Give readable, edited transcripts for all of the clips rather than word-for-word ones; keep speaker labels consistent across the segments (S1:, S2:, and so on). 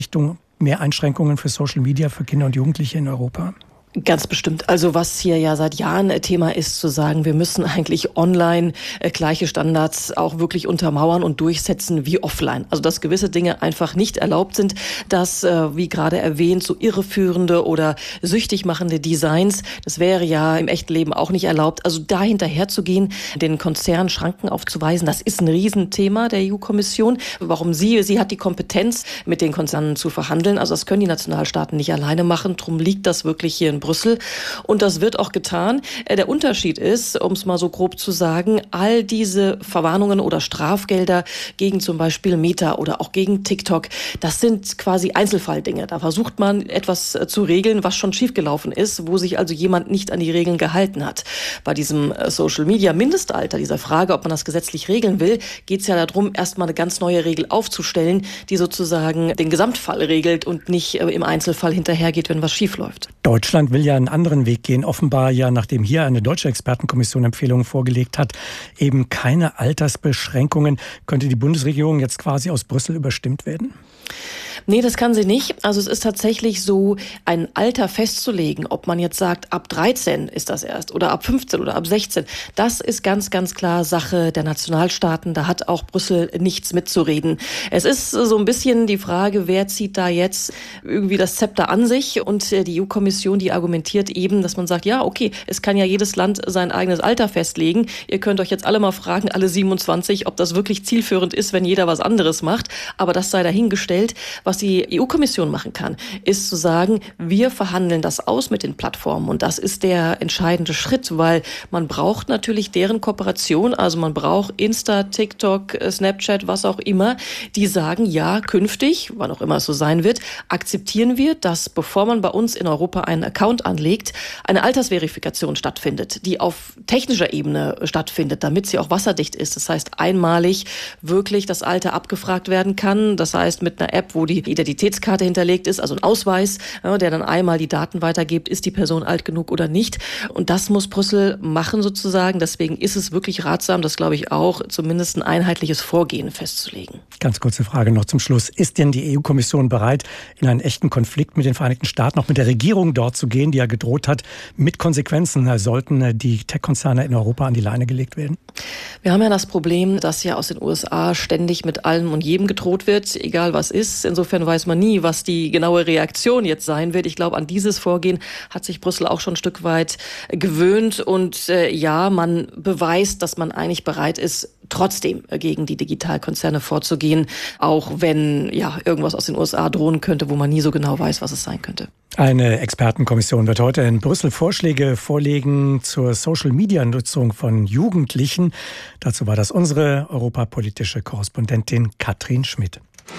S1: Richtung mehr Einschränkungen für Social Media für Kinder und Jugendliche in Europa?
S2: Ganz bestimmt. Also was hier ja seit Jahren Thema ist, zu sagen, wir müssen eigentlich online gleiche Standards auch wirklich untermauern und durchsetzen wie offline. Also dass gewisse Dinge einfach nicht erlaubt sind, dass, wie gerade erwähnt, so irreführende oder süchtig machende Designs, das wäre ja im echten Leben auch nicht erlaubt. Also da hinterher zu gehen, den Konzernen Schranken aufzuweisen, das ist ein Riesenthema der EU-Kommission. Warum sie hat die Kompetenz, mit den Konzernen zu verhandeln. Also das können die Nationalstaaten nicht alleine machen. Drum liegt das wirklich hier in Brüssel. Und das wird auch getan. Der Unterschied ist, um es mal so grob zu sagen, all diese Verwarnungen oder Strafgelder gegen zum Beispiel Meta oder auch gegen TikTok, das sind quasi Einzelfalldinge. Da versucht man etwas zu regeln, was schon schiefgelaufen ist, wo sich also jemand nicht an die Regeln gehalten hat. Bei diesem Social-Media-Mindestalter, dieser Frage, ob man das gesetzlich regeln will, geht es ja darum, erstmal eine ganz neue Regel aufzustellen, die sozusagen den Gesamtfall regelt und nicht im Einzelfall hinterhergeht, wenn was schiefläuft.
S1: Deutschland will ja einen anderen Weg gehen. Offenbar ja, nachdem hier eine deutsche Expertenkommission Empfehlungen vorgelegt hat, eben keine Altersbeschränkungen. Könnte die Bundesregierung jetzt quasi aus Brüssel überstimmt werden?
S2: Nee, das kann sie nicht. Also es ist tatsächlich so, ein Alter festzulegen, ob man jetzt sagt, ab 13 ist das erst oder ab 15 oder ab 16. Das ist ganz, ganz klar Sache der Nationalstaaten. Da hat auch Brüssel nichts mitzureden. Es ist so ein bisschen die Frage, wer zieht da jetzt irgendwie das Zepter an sich? Und die EU-Kommission, die argumentiert eben, dass man sagt, ja, okay, es kann ja jedes Land sein eigenes Alter festlegen. Ihr könnt euch jetzt alle mal fragen, alle 27, ob das wirklich zielführend ist, wenn jeder was anderes macht. Aber das sei dahingestellt. Was die EU-Kommission machen kann, ist zu sagen, wir verhandeln das aus mit den Plattformen. Und das ist der entscheidende Schritt, weil man braucht natürlich deren Kooperation. Also man braucht Insta, TikTok, Snapchat, was auch immer, die sagen, ja, künftig, wann auch immer es so sein wird, akzeptieren wir, dass bevor man bei uns in Europa einen Account anlegt, eine Altersverifikation stattfindet, die auf technischer Ebene stattfindet, damit sie auch wasserdicht ist. Das heißt, einmalig wirklich das Alter abgefragt werden kann. Das heißt, mit einer App, wo die Identitätskarte hinterlegt ist, also ein Ausweis, der dann einmal die Daten weitergibt, ist die Person alt genug oder nicht. Und das muss Brüssel machen sozusagen. Deswegen ist es wirklich ratsam, das glaube ich auch, zumindest ein einheitliches Vorgehen festzulegen.
S1: Ganz kurze Frage noch zum Schluss. Ist denn die EU-Kommission bereit, in einen echten Konflikt mit den Vereinigten Staaten, auch mit der Regierung dort zu gehen, die ja gedroht hat, mit Konsequenzen sollten die Tech-Konzerne in Europa an die Leine gelegt werden?
S2: Wir haben ja das Problem, dass ja aus den USA ständig mit allem und jedem gedroht wird, egal was ist. Insofern weiß man nie, was die genaue Reaktion jetzt sein wird. Ich glaube, an dieses Vorgehen hat sich Brüssel auch schon ein Stück weit gewöhnt. Und ja, man beweist, dass man eigentlich bereit ist, trotzdem gegen die Digitalkonzerne vorzugehen, auch wenn ja irgendwas aus den USA drohen könnte, wo man nie so genau weiß, was es sein könnte.
S1: Eine Expertenkommission wird heute in Brüssel Vorschläge vorlegen zur Social-Media-Nutzung von Jugendlichen. Dazu war das unsere europapolitische Korrespondentin Katrin Schmidt.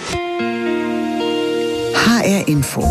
S3: HR Info.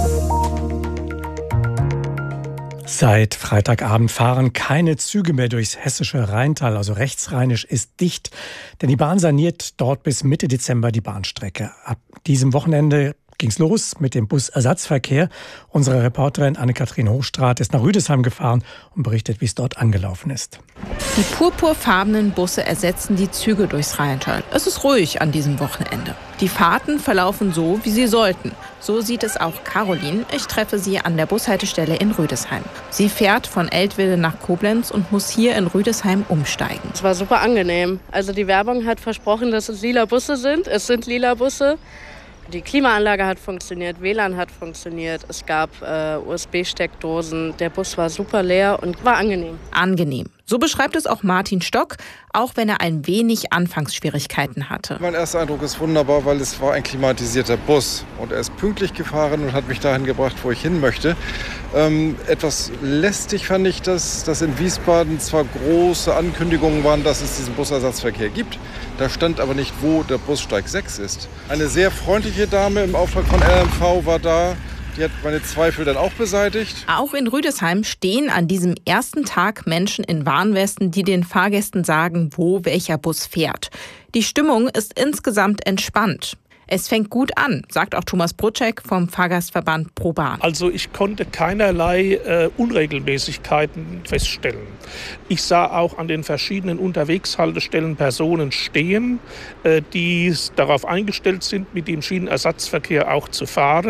S1: Seit Freitagabend fahren keine Züge mehr durchs hessische Rheintal, also rechtsrheinisch ist dicht, denn die Bahn saniert dort bis Mitte Dezember die Bahnstrecke. Ab diesem Wochenende ging's los mit dem Busersatzverkehr. Unsere Reporterin Anne-Kathrin Hochstraat ist nach Rüdesheim gefahren und berichtet, wie es dort angelaufen ist.
S4: Die purpurfarbenen Busse ersetzen die Züge durchs Rheintal. Es ist ruhig an diesem Wochenende. Die Fahrten verlaufen so, wie sie sollten. So sieht es auch Caroline. Ich treffe sie an der Bushaltestelle in Rüdesheim. Sie fährt von Eltville nach Koblenz und muss hier in Rüdesheim umsteigen.
S5: Es war super angenehm. Also die Werbung hat versprochen, dass es lila Busse sind. Es sind lila Busse. Die Klimaanlage hat funktioniert, WLAN hat funktioniert, es gab USB-Steckdosen. Der Bus war super leer und war angenehm.
S4: Angenehm. So beschreibt es auch Martin Stock, auch wenn er ein wenig Anfangsschwierigkeiten hatte.
S6: Mein erster Eindruck ist wunderbar, weil es war ein klimatisierter Bus. Und er ist pünktlich gefahren und hat mich dahin gebracht, wo ich hin möchte. Etwas lästig fand ich, dass in Wiesbaden zwar große Ankündigungen waren, dass es diesen Busersatzverkehr gibt. Da stand aber nicht, wo der Bussteig 6 ist. Eine sehr freundliche Dame im Auftrag von RMV war da. Die hat meine Zweifel dann auch beseitigt.
S4: Auch in Rüdesheim stehen an diesem ersten Tag Menschen in Warnwesten, die den Fahrgästen sagen, wo welcher Bus fährt. Die Stimmung ist insgesamt entspannt. Es fängt gut an, sagt auch Thomas Brutschek vom Fahrgastverband ProBahn.
S3: Also ich konnte keinerlei Unregelmäßigkeiten feststellen. Ich sah auch an den verschiedenen Unterwegshaltestellen Personen stehen, die darauf eingestellt sind, mit dem Schienenersatzverkehr auch zu fahren.